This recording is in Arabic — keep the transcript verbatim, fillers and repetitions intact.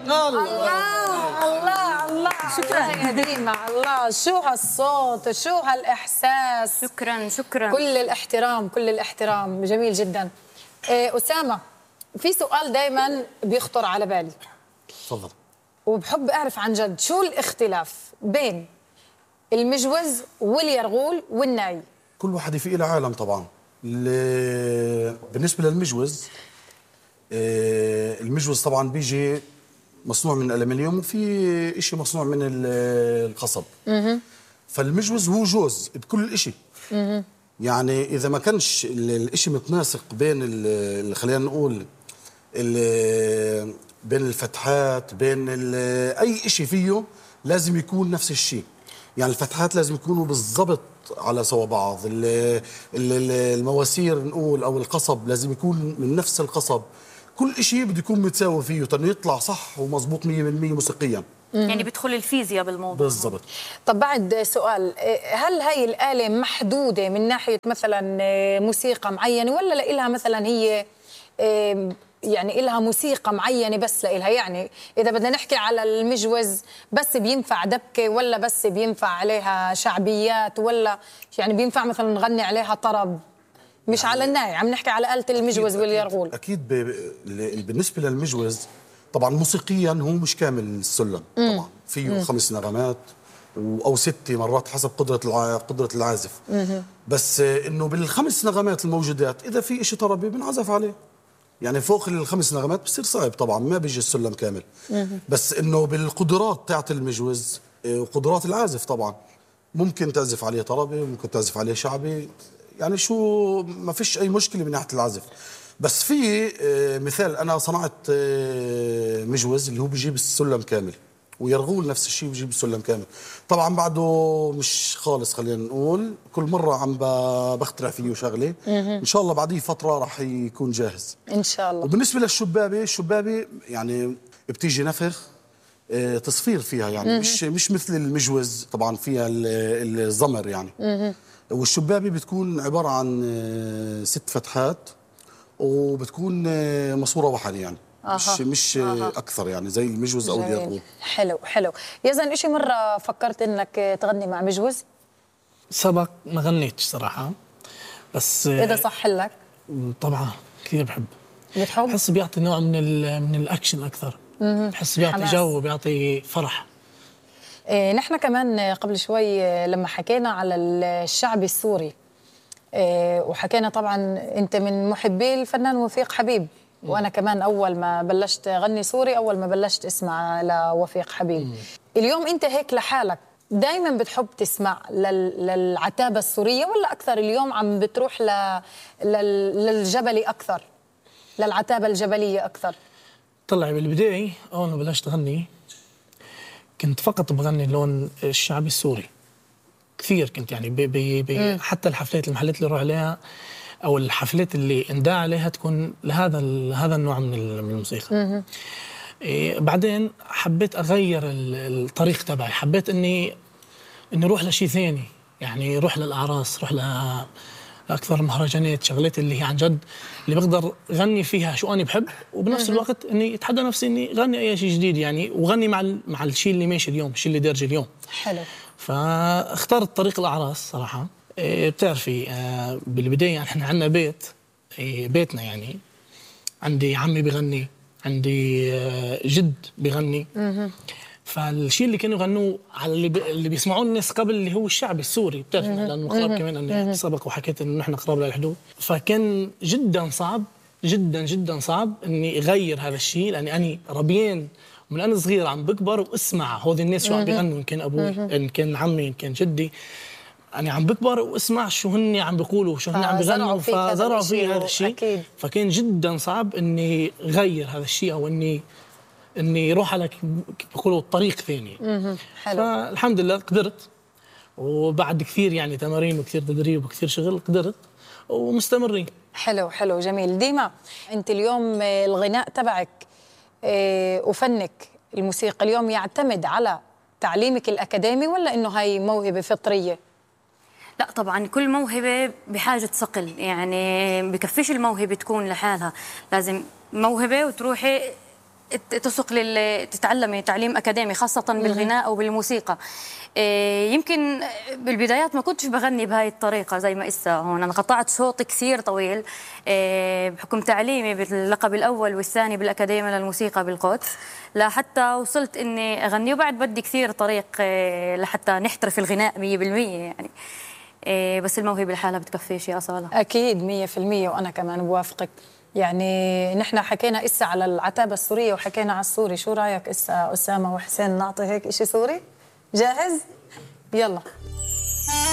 الله الله الله. شكرا يا ديما. الله شو هالصوت، شو هالإحساس. شكرا شكرا. كل الاحترام كل الاحترام، جميل جدا. إيه أسامة، في سؤال دايما بيخطر على بالي. تفضل. وبحب أعرف عن جد شو الاختلاف بين المجوز واليرغول والناي؟ كل واحد في له عالم طبعا. بالنسبة للمجوز، المجوز طبعا بيجي مصنوع من الألمنيوم وفي إشي مصنوع من القصب. فالمجوز هو جوز بكل إشي. يعني إذا ما كانش الإشي متناسق بين خلينا نقول بين الفتحات، بين أي إشي فيه لازم يكون نفس الشيء. يعني الفتحات لازم يكونوا بالضبط على سوا بعض، المواسير نقول أو القصب لازم يكون من نفس القصب. كل إشي بده يكون متساوي فيه تنو يطلع صح ومضبوط مية بالمية موسيقيا. يعني بدخل الفيزياء بالموضوع بالضبط. طب بعد سؤال، هل هاي الآلة محدودة من ناحية مثلا موسيقى معينة، ولا لإلها مثلا هي يعني إلها موسيقى معينة بس لإلها؟ يعني إذا بدنا نحكي على المجوز بس بينفع دبكة، ولا بس بينفع عليها شعبيات، ولا يعني بينفع مثلا نغني عليها طرب؟ مش يعني على الناي، عم نحكي على آلة المجوز واليرغول. أكيد بالنسبة للمجوز طبعا موسيقيا هو مش كامل السلم. طبعا فيه مم. خمس نغمات أو ست مرات حسب قدرة الع... قدرة العازف. مم. بس إنه بالخمس نغمات الموجودات إذا في إشي طربي بنعزف عليه. يعني فوق الخمس نغمات بصير صعب طبعا، ما بيجي السلم كامل. مم. بس إنه بالقدرات تاعت المجوز وقدرات العازف طبعا ممكن تعزف عليه طربي، ممكن تعزف عليه شعبي. يعني شو ما فيش أي مشكلة من ناحية العزف. بس في مثال، أنا صنعت مجوز اللي هو بيجيب السلم كامل، ويرغول نفس الشيء بيجيب السلم كامل. طبعا بعده مش خالص، خلينا نقول كل مرة عم بخترع فيه شغلة. إن شاء الله بعديه فترة راح يكون جاهز إن شاء الله. وبالنسبة للشبابة، الشبابة يعني بتيجي نفخ تصفير فيها، يعني مش مش مثل المجوز طبعا فيها الزمر يعني. والشبابة بتكون عبارة عن ست فتحات وبتكون ماسورة واحدة، يعني أه. مش مش أه. أكثر يعني زي المجوز أو اليرغول. حلو حلو. يزن إشي مرة فكرت إنك تغني مع مجوز؟ سبق ما غنيتش صراحة، بس إذا صح لك؟ طبعا كثير بحب. بتحب؟ بحس بيعطي نوع من من الأكشن أكثر. بحس بيعطي حماس. جو، بيعطي فرح. إيه نحن كمان قبل شوي لما حكينا على الشعب السوري، إيه وحكينا طبعا انت من محبي الفنان وفيق حبيب، م. وانا كمان اول ما بلشت غني سوري، اول ما بلشت اسمع لوفيق حبيب. م. اليوم انت هيك لحالك دائما بتحب تسمع لل... للعتابة السورية، ولا اكثر اليوم عم بتروح ل... لل... للجبلي اكثر، للعتابة الجبلية اكثر؟ طلع بالبداية اول ما بلشت غني كنت فقط بغني اللون الشعبي السوري كثير. كنت يعني بي بي بي حتى الحفلات المحلات اللي اروح عليها او الحفلات اللي انداع عليها تكون لهذا هذا النوع من الموسيقى. إيه بعدين حبيت اغير الطريق تبعي، حبيت اني اني اروح لشيء ثاني، يعني اروح للاعراس، اروح ل اكثر مهرجانات، شغلات اللي هي عن جد اللي بقدر غني فيها شو انا بحب، وبنفس الوقت اني اتحدى نفسي اني غني اي شيء جديد يعني، وغني مع مع الشيء اللي ماشي اليوم، الشيء اللي دارج اليوم. حلو. فاخترت طريق الاعراس صراحه. إيه بتعرفي آه بالبدايه يعني احنا عندنا بيت، إيه بيتنا يعني عندي عمي بغني، عندي آه جد بغني. فالشيء اللي كانوا يغنوه على اللي, بي... اللي بيسمعوه الناس قبل اللي هو الشعب السوري، بتعرف لانه قراب كمان اني سبق وحكيت انه نحن قراب للحدود. فكان جدا صعب جدا جدا صعب اني اغير هذا الشيء، لاني انا ربيان من انا صغير عم بكبر واسمع هذول الناس شو عم بيغنوا، ان كان ابوي ان كان عمي ان كان جدي، انا عم بكبر واسمع شو هن عم بيقولوا، شو هن عم بيغنوا، فزرعوا في هذا الشيء. فكان جدا صعب اني غير هذا الشيء او اني اني اروح على بيقولوا طريق ثاني. حلو. فالحمد لله قدرت، وبعد كثير يعني تمارين وكثير تدريب وكثير شغل قدرت ومستمرين. حلو حلو جميل. ديما انت اليوم الغناء تبعك وفنك الموسيقى اليوم يعتمد على تعليمك الأكاديمي، ولا انه هاي موهبة فطرية؟ لا طبعا كل موهبة بحاجة صقل، يعني بكفيش الموهبة تكون لحالها، لازم موهبة وتروحي تسق لل تتعلمي تعليم اكاديمي خاصه بالغناء او بالموسيقى. إيه يمكن بالبدايات ما كنتش بغني بهاي الطريقه زي ما اسا هون، انا قطعت شوط كثير طويل إيه بحكم تعليمي باللقب الاول والثاني بالاكاديميه للموسيقى بالقدس، لحتى وصلت اني اغني، وبعد بدي كثير طريق إيه لحتى نحترف الغناء مية بالمية يعني. إيه بس الموهبه لحالها بتكفيش يا أصالة. اكيد مية في المية، وانا كمان بوافقك. يعني نحن حكينا إسا على العتابة السورية وحكينا على السوري، شو رأيك إسا أسامة وحسين نعطي هيك إشي سوري؟ جاهز؟ يلا.